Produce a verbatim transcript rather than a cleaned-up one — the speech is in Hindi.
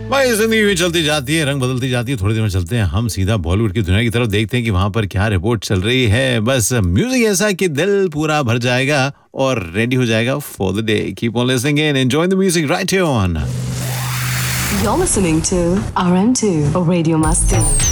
भाई जिंदगी भी चलती जाती है, रंग बदलती जाती है। थोड़ी देर में चलते हैं हम सीधा बॉलीवुड की दुनिया की तरफ, देखते हैं कि वहां पर क्या रिपोर्ट चल रही है। बस म्यूजिक ऐसा कि दिल पूरा भर जाएगा और रेडी हो जाएगा for the day. Keep on listening and enjoy the music right here on. You're listening to R M two Radio Masti.